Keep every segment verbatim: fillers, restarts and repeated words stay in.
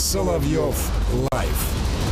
Соловьев Лайв.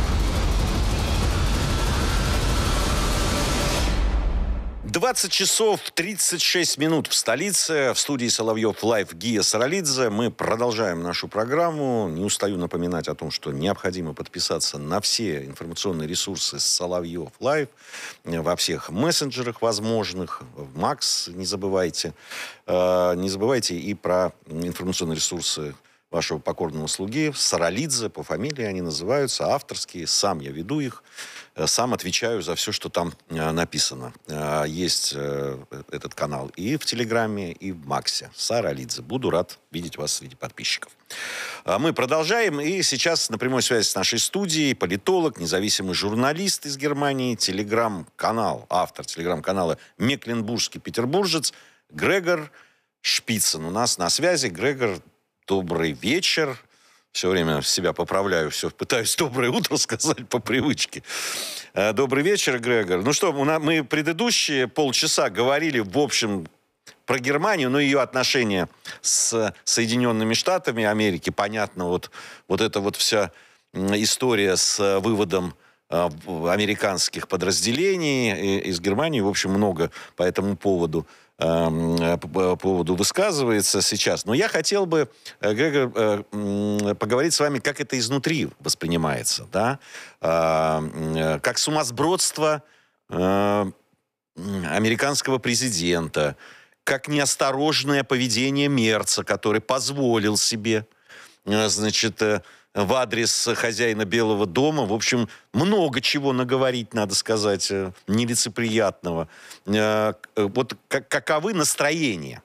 двадцать часов тридцать шесть минут в столице. В студии Соловьев Лайв Гия Саралидзе. Мы продолжаем нашу программу. Не устаю напоминать о том, что необходимо подписаться на все информационные ресурсы Соловьев Лайв во всех мессенджерах возможных. В Макс не забывайте. Не забывайте и про информационные ресурсы вашего покорного слуги. Саралидзе, по фамилии они называются, авторские. Сам я веду их. Сам отвечаю за все, что там написано. Есть этот канал и в Телеграме, и в Максе. Саралидзе. Буду рад видеть вас среди подписчиков. Мы продолжаем. И сейчас на прямой связи с нашей студией политолог, независимый журналист из Германии, телеграм-канал, автор телеграм-канала «Мекленбургский петербуржец» Грегор Шпицын. У нас на связи. Грегор, добрый вечер. Все время себя поправляю, все пытаюсь доброе утро сказать по привычке. Добрый вечер, Грегор. Ну что, мы предыдущие полчаса говорили, в общем, про Германию, но ее отношения с Соединенными Штатами Америки. Понятно, вот, вот эта вот вся история с выводом американских подразделений из Германии. В общем, много по этому поводу по поводу высказывается сейчас. Но я хотел бы, Грегор, поговорить с вами, как это изнутри воспринимается, да? Как сумасбродство американского президента, как неосторожное поведение Мерца, который позволил себе, значит, в адрес хозяина Белого дома, в общем, много чего наговорить, надо сказать, нелицеприятного. Вот каковы настроения?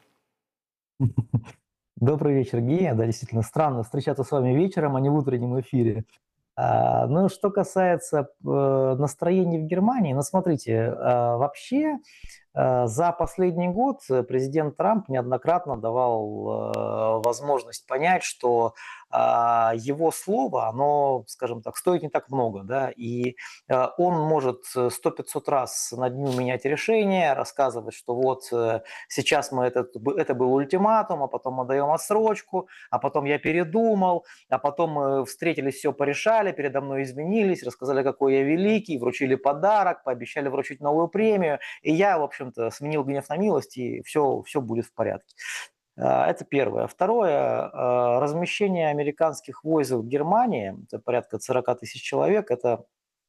Добрый вечер, Гея. Да, действительно, странно встречаться с вами вечером, а не в утреннем эфире. А, ну, что касается э, настроений в Германии, ну, смотрите, э, вообще э, за последний год президент Трамп неоднократно давал э, возможность понять, что его слово, оно, скажем так, стоит не так много, да, и он может сто-пятьсот раз на дню менять решение, рассказывать, что вот сейчас мы этот, это был ультиматум, а потом мы даем отсрочку, а потом я передумал, а потом мы встретились, все порешали, передо мной извинились, рассказали, какой я великий, вручили подарок, пообещали вручить новую премию, и я, в общем-то, сменил гнев на милость, и все, все будет в порядке. Это первое. Второе, размещение американских войск в Германии, это порядка сорок тысяч человек, это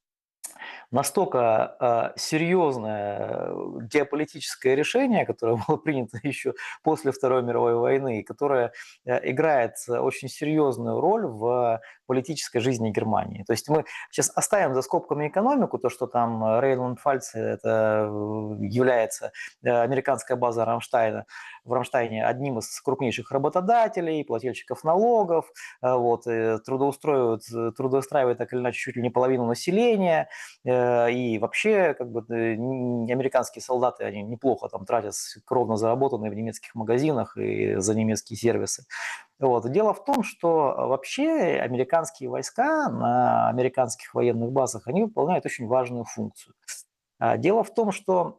настолько серьезное геополитическое решение, которое было принято еще после Второй мировой войны, и которое играет очень серьезную роль в политической жизни Германии. То есть мы сейчас оставим за скобками экономику, то, что там Рейнланд-Пфальц, это является американская база Рамштайна, в Рамштайне одним из крупнейших работодателей, плательщиков налогов, вот, трудоустраивает, трудоустраивает так или иначе чуть ли не половину населения, и вообще как бы американские солдаты, они неплохо там тратят кровно заработанные в немецких магазинах и за немецкие сервисы. Вот. Дело в том, что вообще американские войска на американских военных базах, они выполняют очень важную функцию. Дело в том, что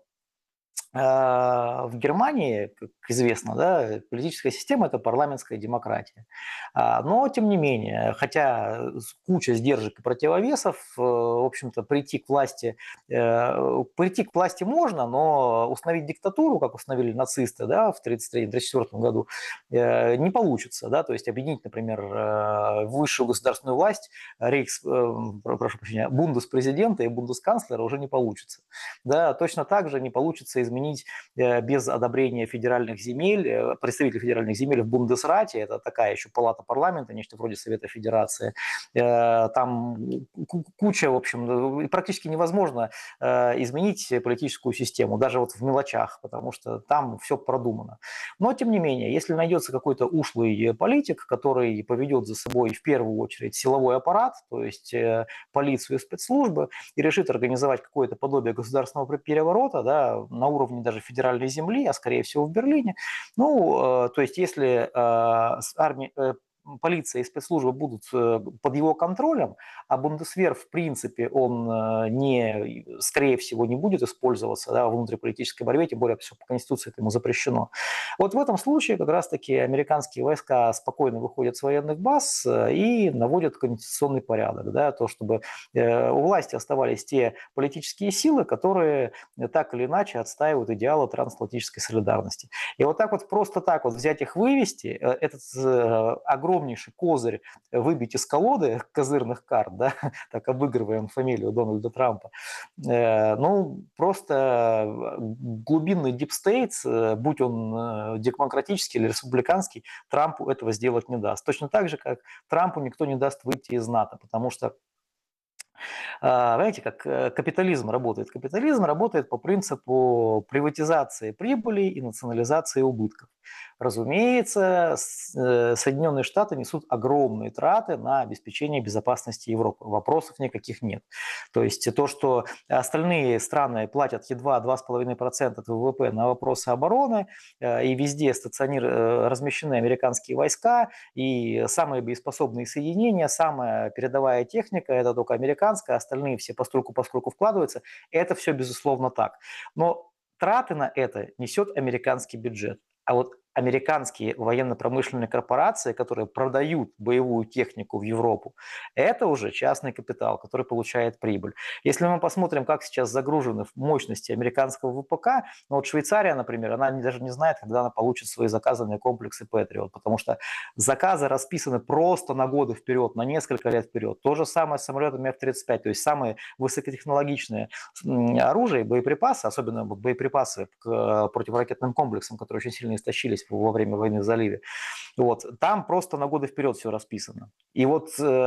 в Германии, как известно, да, политическая система – это парламентская демократия. Но, тем не менее, хотя куча сдержек и противовесов, в общем-то, прийти к власти, прийти к власти можно, но установить диктатуру, как установили нацисты, да, в тридцать третьем — тридцать четвёртом году, не получится. Да, то есть объединить, например, высшую государственную власть, рейхс, прошу прощения, бундеспрезидента и бундесканцлера уже не получится. Да, точно так же не получится изменить без одобрения федеральных земель, представителей федеральных земель в Бундесрате, это такая еще палата парламента, нечто вроде Совета Федерации, там куча, в общем, практически невозможно изменить политическую систему, даже вот в мелочах, потому что там все продумано. Но, тем не менее, если найдется какой-то ушлый политик, который поведет за собой в первую очередь силовой аппарат, то есть полицию и спецслужбы, и решит организовать какое-то подобие государственного переворота, да, на уровне даже федеральной земли, а скорее всего в Берлине. Ну, то есть если армия, полиция и спецслужбы будут под его контролем, а Бундесвер, в принципе, он не, скорее всего, не будет использоваться, да, в внутриполитической борьбе, тем более, что по Конституции это ему запрещено. Вот в этом случае как раз-таки американские войска спокойно выходят с военных баз и наводят конституционный порядок, да, то, чтобы у власти оставались те политические силы, которые так или иначе отстаивают идеалы трансатлантической солидарности. И вот так вот просто так вот взять их, вывести, этот огромнейший козырь выбить из колоды козырных карт, да, так обыгрываем фамилию Дональда Трампа, ну, просто глубинный дипстейт, будь он демократический или республиканский, Трампу этого сделать не даст. Точно так же, как Трампу никто не даст выйти из НАТО, потому что, знаете, как капитализм работает? Капитализм работает по принципу приватизации прибыли и национализации убытков. Разумеется, Соединенные Штаты несут огромные траты на обеспечение безопасности Европы. Вопросов никаких нет. То есть то, что остальные страны платят едва два с половиной процента от ВВП на вопросы обороны, и везде стационир, размещены американские войска, и самые боеспособные соединения, самая передовая техника, это только американская, остальные все постольку-поскольку вкладываются, это все безусловно так. Но траты на это несет американский бюджет. А вот американские военно-промышленные корпорации, которые продают боевую технику в Европу, это уже частный капитал, который получает прибыль. Если мы посмотрим, как сейчас загружены мощности американского ВПК, ну вот Швейцария, например, она даже не знает, когда она получит свои заказанные комплексы Patriot, потому что заказы расписаны просто на годы вперед, на несколько лет вперед. То же самое с самолетами эф тридцать пять, то есть самые высокотехнологичные оружия, боеприпасы, особенно боеприпасы к противоракетным комплексам, которые очень сильно истощились во время войны в заливе. Вот. Там просто на годы вперед все расписано. И вот,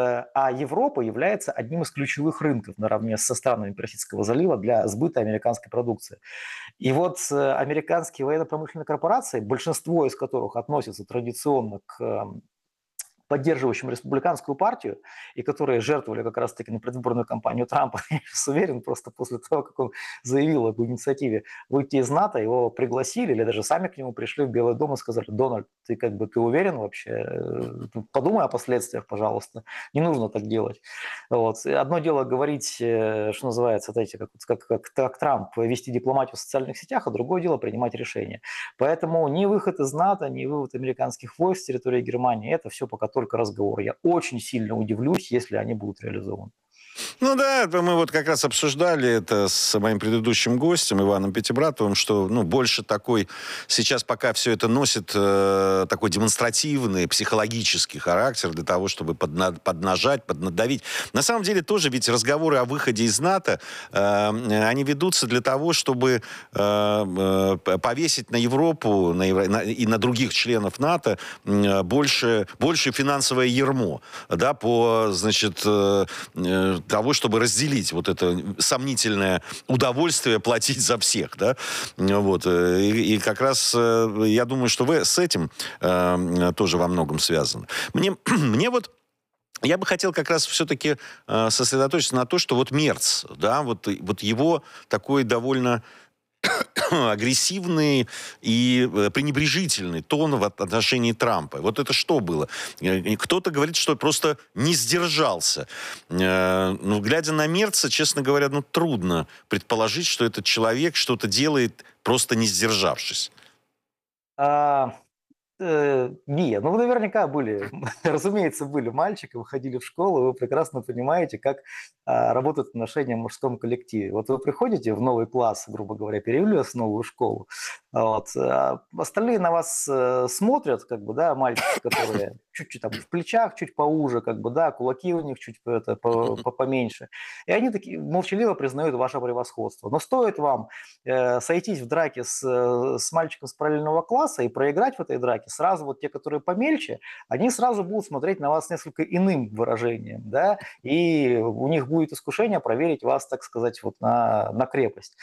а Европа является одним из ключевых рынков наравне со странами Персидского залива для сбыта американской продукции. И вот американские военно-промышленные корпорации, большинство из которых относятся традиционно к поддерживающим республиканскую партию, и которые жертвовали как раз-таки на предвыборную кампанию Трампа, я уверен, просто после того, как он заявил об инициативе выйти из НАТО, его пригласили или даже сами к нему пришли в Белый дом и сказали: Дональд, ты как бы ты уверен вообще? Подумай о последствиях, пожалуйста. Не нужно так делать. Вот. Одно дело говорить, что называется, знаете, как, как, как, как Трамп, вести дипломатию в социальных сетях, а другое дело принимать решения. Поэтому ни выход из НАТО, ни вывод американских войск с территории Германии, это все пока только разговор. Я очень сильно удивлюсь, если они будут реализованы. Ну да, мы вот как раз обсуждали это с моим предыдущим гостем Иваном Пятибратовым, что ну, больше такой, сейчас пока все это носит э, такой демонстративный, психологический характер для того, чтобы подна, поднажать, поднадавить. На самом деле тоже ведь разговоры о выходе из НАТО, э, они ведутся для того, чтобы э, э, повесить на Европу на Евро, на, и на других членов НАТО э, больше, больше финансовое ярмо, да, по, значит, э, э, того, чтобы разделить вот это сомнительное удовольствие платить за всех, да, вот, и, и как раз я думаю, что вы с этим э, тоже во многом связаны. Мне, мне вот я бы хотел как раз все-таки э, сосредоточиться на то, что вот Мерц, да, вот, вот его такой довольно агрессивный и пренебрежительный тон в отношении Трампа. Вот это что было? Кто-то говорит, что просто не сдержался. Ну, глядя на Мерца, честно говоря, ну, трудно предположить, что этот человек что-то делает, просто не сдержавшись. А... Гия, ну вы наверняка были, разумеется, были мальчиком, ходили в школу, вы прекрасно понимаете, как а, работают отношения в мужском коллективе. Вот вы приходите в новый класс, грубо говоря, перевели вас в новую школу, вот, а остальные на вас э, смотрят, как бы, да, мальчики, которые чуть-чуть там в плечах, чуть поуже, как бы, да, кулаки у них чуть это, по, по, поменьше, и они такие молчаливо признают ваше превосходство. Но стоит вам э, сойтись в драке с, с мальчиком с параллельного класса и проиграть в этой драке, сразу вот те, которые помельче, они сразу будут смотреть на вас несколько иным выражением, да, и у них будет искушение проверить вас, так сказать, вот на, на крепость.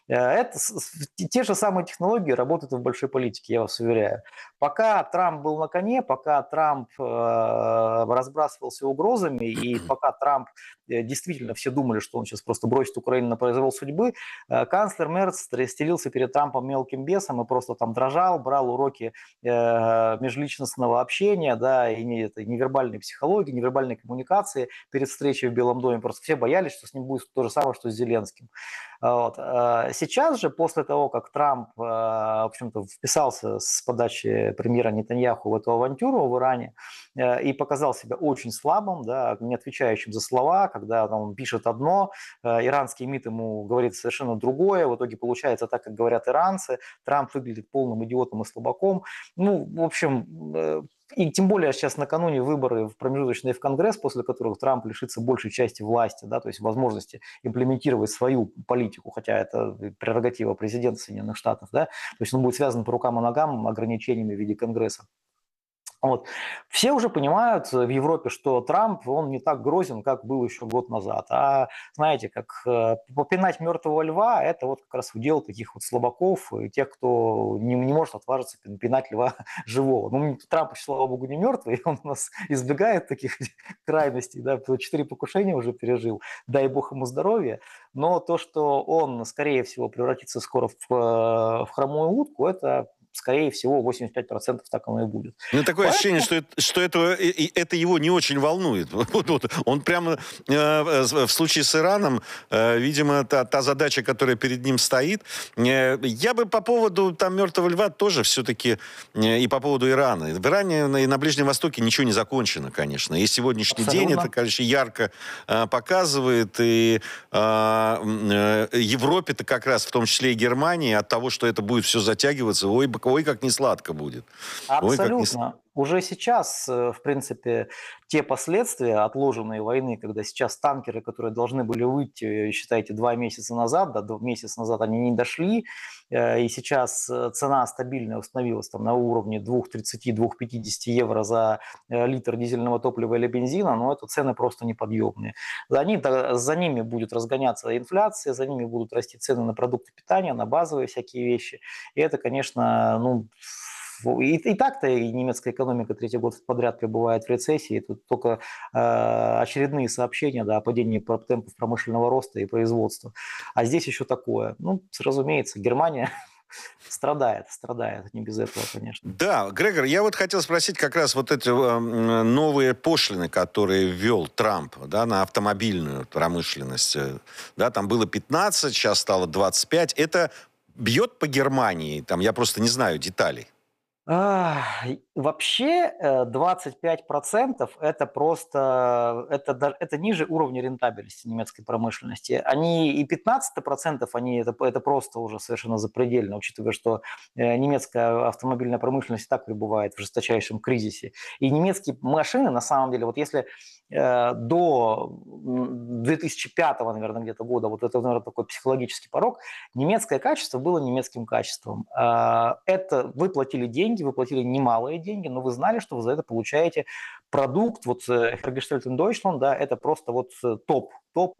Это те же самые технологии работают в большой политике, я вас уверяю. Пока Трамп был на коне, пока Трамп э, разбрасывался угрозами, и пока Трамп э, действительно все думали, что он сейчас просто бросит Украину на произвол судьбы, э, канцлер Мерц стелился перед Трампом мелким бесом и просто там дрожал, брал уроки э, межличностного общения, да, и не, это, невербальной психологии, невербальной коммуникации перед встречей в Белом доме. Просто все боялись, что с ним будет то же самое, что с Зеленским. Вот. Сейчас же, после того, как Трамп, в общем-то, вписался с подачи премьера Нетаньяху в эту авантюру в Иране и показал себя очень слабым, да, не отвечающим за слова, когда он пишет одно, иранский МИД ему говорит совершенно другое, в итоге получается так, как говорят иранцы, Трамп выглядит полным идиотом и слабаком. Ну, в общем, и тем более сейчас накануне выборы в промежуточные в Конгресс, после которых Трамп лишится большей части власти, да, то есть возможности имплементировать свою политику, хотя это прерогатива президента Соединенных Штатов, да, то есть он будет связан по рукам и ногам ограничениями в виде Конгресса. Вот. Все уже понимают в Европе, что Трамп, он не так грозен, как был еще год назад. А знаете, как э, попинать мертвого льва, это вот как раз удел таких вот слабаков и тех, кто не, не может отважиться пинать льва живого. Ну, Трамп, слава богу, не мертвый, он у нас избегает таких крайностей, да, четыре покушения уже пережил, дай бог ему здоровья. Но то, что он, скорее всего, превратится скоро в, в хромую утку, это... скорее всего, восемьдесят пять процентов так оно и будет. Ну, такое Поэтому... ощущение, что, это, что это, это его не очень волнует. Вот, вот. Он прямо э, в случае с Ираном, э, видимо, та, та задача, которая перед ним стоит. Э, я бы по поводу там мертвого льва тоже все-таки э, и по поводу Ирана. В Иране и на Ближнем Востоке ничего не закончено, конечно. И сегодняшний Абсолютно. день это, конечно, ярко э, показывает. И э, э, Европе-то как раз, в том числе и Германии, от того, что это будет все затягиваться, ой, Ой, как не сладко будет. Абсолютно. Ой, как не... Уже сейчас, в принципе, те последствия отложенной войны, когда сейчас танкеры, которые должны были выйти, считайте, два месяца назад, да, два месяца назад они не дошли, и сейчас цена стабильно установилась там, на уровне две тридцать - две пятьдесят евро за литр дизельного топлива или бензина, но это цены просто неподъемные. За, ним, за ними будет разгоняться инфляция, за ними будут расти цены на продукты питания, на базовые всякие вещи. И это, конечно, ну... И, и так-то и немецкая экономика третий год подряд пребывает в рецессии. Тут только э, очередные сообщения, да, о падении темпов промышленного роста и производства. А здесь еще такое. Ну, разумеется, Германия страдает, страдает. Не без этого, конечно. Да, Грегор, я вот хотел спросить как раз вот эти э, новые пошлины, которые ввел Трамп, да, на автомобильную промышленность. Да, там было пятнадцать, сейчас стало двадцать пять. Это бьет по Германии? Там, я просто не знаю деталей. А, вообще двадцать пять процентов это просто, это, это ниже уровня рентабельности немецкой промышленности. Они и пятнадцать процентов, они, это, это просто уже совершенно запредельно, учитывая, что немецкая автомобильная промышленность и так пребывает в жесточайшем кризисе. И немецкие машины, на самом деле, вот если до две тысячи пятого, наверное, где-то года, вот это, наверное, такой психологический порог, немецкое качество было немецким качеством. Это вы платили деньги, вы платили немалые деньги, но вы знали, что вы за это получаете продукт, вот Hergestellten Deutschland, да, это просто вот топ, топ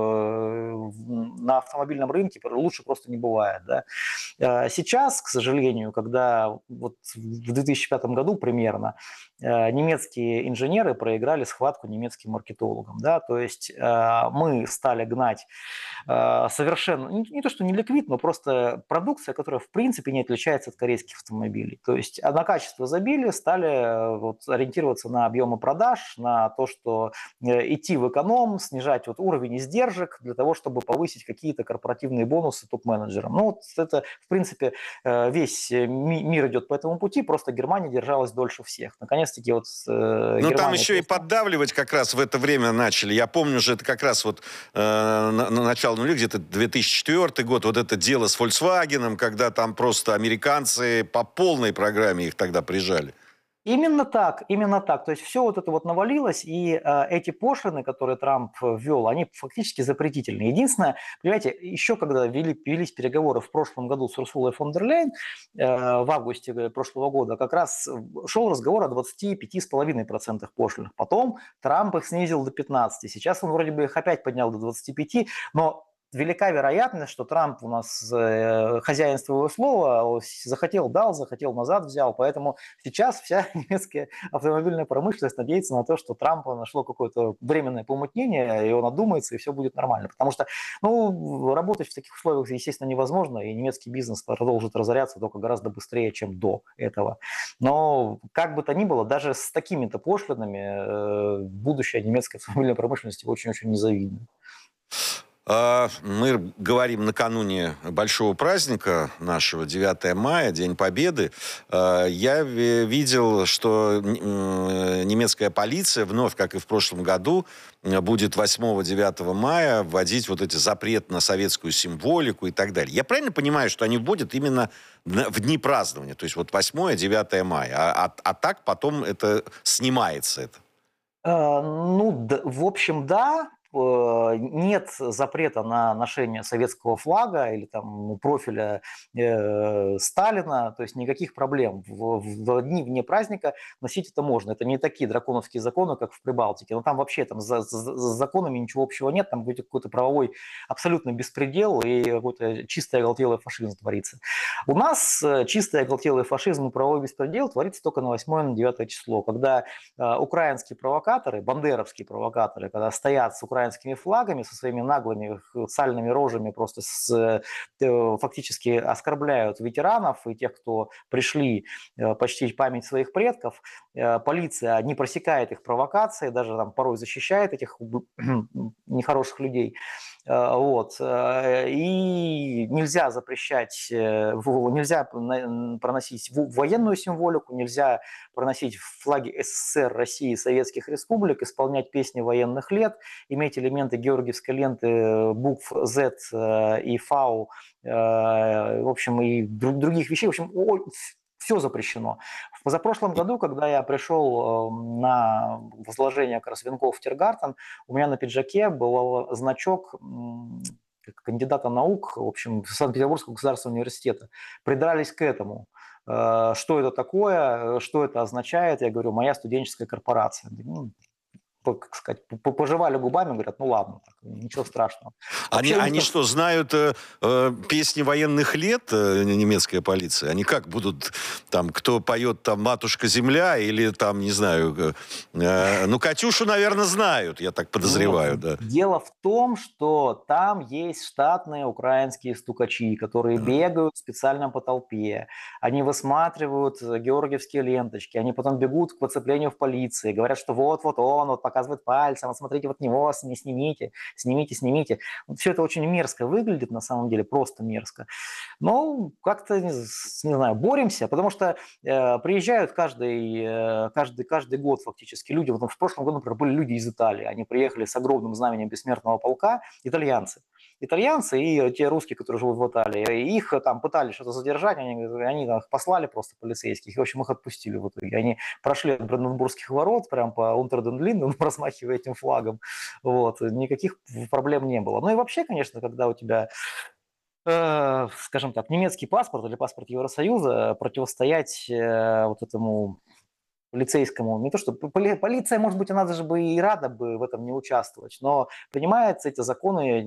на автомобильном рынке, лучше просто не бывает, да. Сейчас, к сожалению, когда вот в две тысячи пятом году примерно немецкие инженеры проиграли схватку немецким маркетологам, да, то есть мы стали гнать совершенно, не то что не ликвид, но просто продукция, которая в принципе не отличается от корейских автомобилей, то есть на качество забили, стали вот ориентироваться на объемы продаж, на то, что идти в эконом, снижать вот уровень издержек для того, чтобы повысить какие-то корпоративные бонусы топ-менеджерам. Ну вот это, в принципе, весь мир идет по этому пути, просто Германия держалась дольше всех. Наконец-таки вот э, Ну там еще просто... и поддавливать как раз в это время начали. Я помню же, это как раз вот э, на, на начало нулевых, где-то две тысячи четвёртый год, вот это дело с Volkswagen, когда там просто американцы по полной программе их тогда прижали. Именно так, именно так. То есть все вот это вот навалилось, и э, эти пошлины, которые Трамп ввел, они фактически запретительны. Единственное, понимаете, еще когда вели, велись переговоры в прошлом году с Урсулой фон дер Ляйен, э, в августе прошлого года, как раз шел разговор о двадцати пяти целых пяти десятых процента пошлин. Потом Трамп их снизил до пятнадцати. Сейчас он вроде бы их опять поднял до двадцати пяти, но велика вероятность, что Трамп у нас э, хозяин своего слова, захотел дал, захотел назад взял, поэтому сейчас вся немецкая автомобильная промышленность надеется на то, что Трампа нашло какое-то временное помутнение, и он одумается, и все будет нормально, потому что, ну, работать в таких условиях, естественно, невозможно, и немецкий бизнес продолжит разоряться только гораздо быстрее, чем до этого. Но как бы то ни было, даже с такими-то пошлинами э, будущее немецкой автомобильной промышленности очень-очень незавидно. Мы говорим накануне большого праздника нашего, девятого мая, День Победы. Я видел, что немецкая полиция вновь, как и в прошлом году, будет восьмого-девятого мая вводить вот эти запрет на советскую символику и так далее. Я правильно понимаю, что они вводят именно в дни празднования? То есть вот восьмое-девятое мая. А, а, а так потом это снимается? Это? А, ну, да, в общем, да. Нет запрета на ношение советского флага или там профиля э, Сталина, то есть никаких проблем. В, в дни вне праздника носить это можно. Это не такие драконовские законы, как в Прибалтике. Но там вообще там за, за, за законами ничего общего нет. Там какой-то правовой абсолютно беспредел и какой-то чистый оголтелый фашизм творится. У нас чистый оголтелый фашизм и правовой беспредел творится только на восьмое-девятое число, когда э, украинские провокаторы, бандеровские провокаторы, когда стоят с украинскими украинскими флагами, со своими наглыми сальными рожами просто с, фактически оскорбляют ветеранов и тех, кто пришли почтить память своих предков. Полиция не пресекает их провокации, даже там порой защищает этих нехороших людей. Вот. И нельзя запрещать, нельзя проносить военную символику, нельзя проносить флаги СССР, России, Советских Республик, исполнять песни военных лет, иметь элементы георгиевской ленты, букв Z и ФАУ, в общем, и других вещей. В общем, все запрещено. В позапрошлом году, когда я пришел на возложение как раз венков в Тиргартен, у меня на пиджаке был значок кандидата наук, в общем, Санкт-Петербургского государственного университета. Придрались к этому. Что это такое, что это означает? Я говорю, моя студенческая корпорация. Как сказать, пожевали губами, говорят, ну ладно, так, ничего страшного. Они, Вообще, они что, знают э, э, песни военных лет, э, немецкая полиция? Они как будут, там, кто поет, там, «Матушка земля» или, там, не знаю, э, ну, «Катюшу», наверное, знают, я так подозреваю, ну, да. Дело в том, что там есть штатные украинские стукачи, которые mm. бегают специально по толпе, они высматривают георгиевские ленточки, они потом бегут к оцеплению в полиции, говорят, что вот-вот он, вот показывает пальцем, вот смотрите, вот него снимите, снимите, снимите. Вот все это очень мерзко выглядит, на самом деле, просто мерзко. Но как-то, не знаю, боремся, потому что э, приезжают каждый, э, каждый, каждый год фактически люди. Вот в прошлом году, например, были люди из Италии, они приехали с огромным знаменем бессмертного полка, итальянцы. Итальянцы и те русские, которые живут в Италии, их там пытались что-то задержать, они, они там, их послали просто полицейских, и, в общем, их отпустили в итоге. Они прошли от Бранденбургских ворот прям по Унтерден-Линден, размахивая этим флагом, вот, никаких проблем не было. Ну и вообще, конечно, когда у тебя, э, скажем так, немецкий паспорт или паспорт Евросоюза, противостоять э, вот этому полицейскому, не то что полиция, может быть, она даже бы и рада бы в этом не участвовать, но принимаются эти законы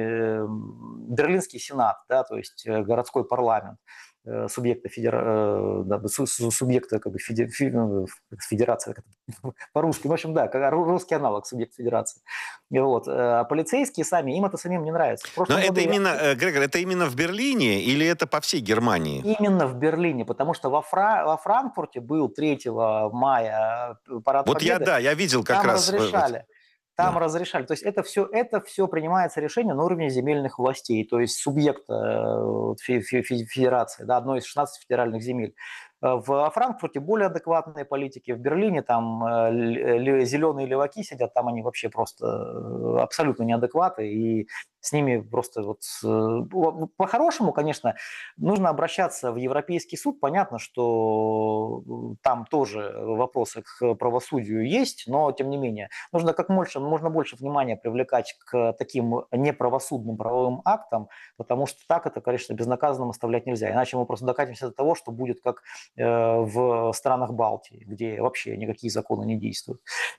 Берлинский сенат, да, то есть городской парламент субъекта, федера... да, субъекта как бы феде... федерации, по-русски, в общем, да, русский аналог субъект федерации. Вот. А полицейские сами, им это самим не нравится. Но это именно, я... Грегор, это именно в Берлине или это по всей Германии? Именно в Берлине, потому что во, Фра... во Франкфурте был третьего мая парад вот Победы. Вот я, да, я видел как там раз... разрешали. Там да. разрешали. То есть это все, это все принимается решение на уровне земельных властей, то есть субъекта федерации, да, одной из шестнадцати федеральных земель. В Франкфурте более адекватные политики, в Берлине там зеленые леваки сидят, там они вообще просто абсолютно неадекваты, и с ними просто вот... По-хорошему, конечно, нужно обращаться в Европейский суд. Понятно, что там тоже вопросы к правосудию есть, но тем не менее нужно как больше, можно больше внимания привлекать к таким неправосудным правовым актам, потому что так это, конечно, безнаказанным оставлять нельзя. Иначе мы просто докатимся до того, что будет как в странах Балтии, где вообще никакие законы не действуют. Ну,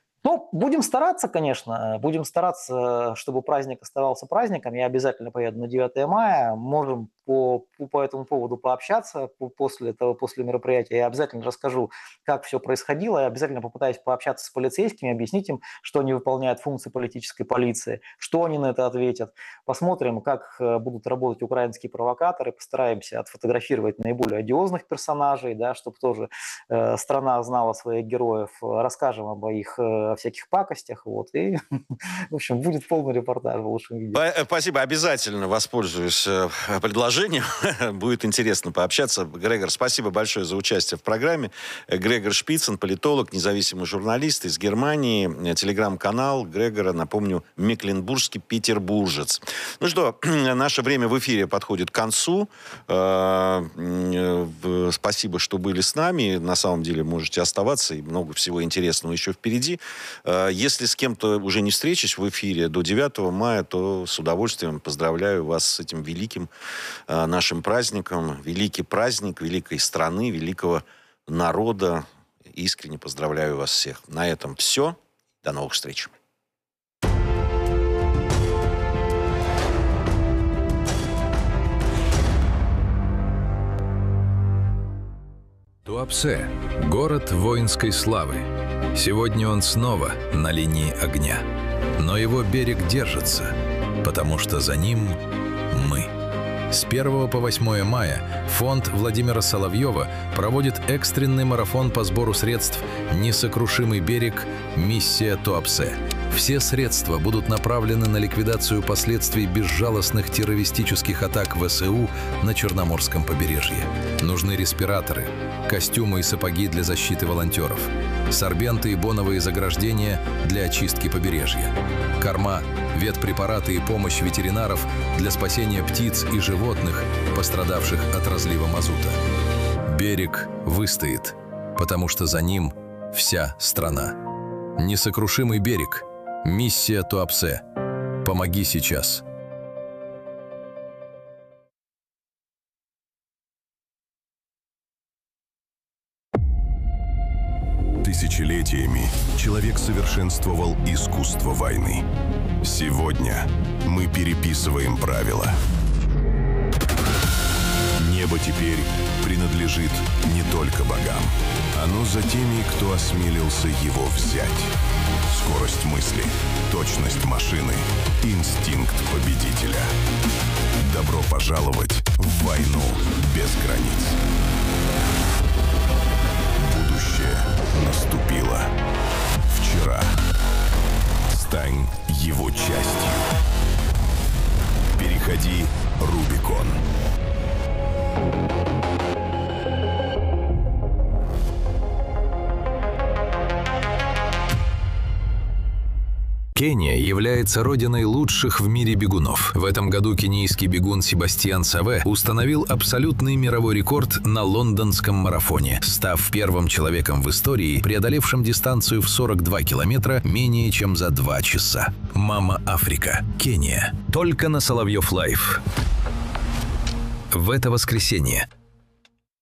Ну, будем стараться, конечно. Будем стараться, чтобы праздник оставался праздником. Я обязательно поеду на девятое мая. Можем по, по этому поводу пообщаться после этого, после мероприятия. Я обязательно расскажу, как все происходило. Я обязательно попытаюсь пообщаться с полицейскими, объяснить им, что они выполняют функции политической полиции, что они на это ответят. Посмотрим, как будут работать украинские провокаторы. Постараемся отфотографировать наиболее одиозных персонажей, да, чтобы тоже э, страна знала своих героев. Расскажем об их о всяких пакостях. Вот, и, в общем, будет полный репортаж в лучшем виде. Спасибо. Обязательно воспользуюсь предложением. Будет интересно пообщаться. Грегор, спасибо большое за участие в программе. Грегор Шпицын, политолог, независимый журналист из Германии. Телеграм-канал Грегора, напомню, Мекленбургский петербуржец. Ну что, наше время в эфире подходит к концу. Спасибо, что были с нами. На самом деле можете оставаться, и много всего интересного еще впереди. Если с кем-то уже не встречусь в эфире до девятого мая, то с удовольствием поздравляю вас с этим великим нашим праздником. Великий праздник великой страны, великого народа. Искренне поздравляю вас всех. На этом все. До новых встреч. Туапсе – город воинской славы. Сегодня он снова на линии огня. Но его берег держится, потому что за ним мы. С первого по восьмое мая фонд Владимира Соловьева проводит экстренный марафон по сбору средств «Несокрушимый берег. Миссия Туапсе». Все средства будут направлены на ликвидацию последствий безжалостных террористических атак ВСУ на Черноморском побережье. Нужны респираторы, костюмы и сапоги для защиты волонтеров, сорбенты и боновые заграждения для очистки побережья, корма, ветпрепараты и помощь ветеринаров для спасения птиц и животных, пострадавших от разлива мазута. Берег выстоит, потому что за ним вся страна. Несокрушимый берег. Миссия Туапсе. Помоги сейчас. Тысячелетиями человек совершенствовал искусство войны. Сегодня мы переписываем правила. Небо теперь принадлежит не только богам. Оно за теми, кто осмелился его взять. Скорость мысли, точность машины, инстинкт победителя. Добро пожаловать в войну без границ. Будущее наступило. Вчера. Стань его частью. Переходи Рубикон. Кения является родиной лучших в мире бегунов. В этом году кенийский бегун Себастьян Саве установил абсолютный мировой рекорд на лондонском марафоне, став первым человеком в истории, преодолевшим дистанцию в сорок два километра менее чем за два часа. Мама Африка. Кения. Только на Соловьев Лайв. В это воскресенье